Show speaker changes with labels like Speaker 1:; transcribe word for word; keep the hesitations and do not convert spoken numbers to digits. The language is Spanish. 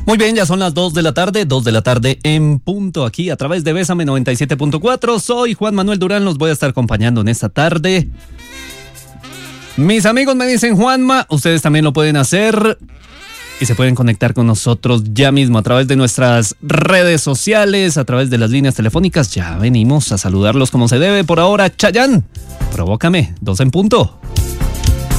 Speaker 1: Muy bien, ya son las dos de la tarde, dos de la tarde en punto aquí a través de Bésame noventa y siete punto cuatro. Soy Juan Manuel Durán, los voy a estar acompañando en esta tarde. Mis amigos me dicen Juanma, ustedes también lo pueden hacer y se pueden conectar con nosotros ya mismo a través de nuestras redes sociales, a través de las líneas telefónicas. Ya venimos a saludarlos como se debe. Por ahora, Chayán, provócame, dos en punto.